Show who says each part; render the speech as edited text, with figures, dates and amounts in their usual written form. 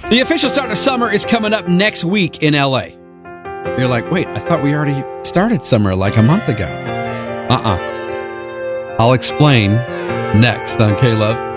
Speaker 1: The official start of summer is coming up next week in LA. You're like, wait, I thought we already started summer like a month ago. I'll explain next on K-Love.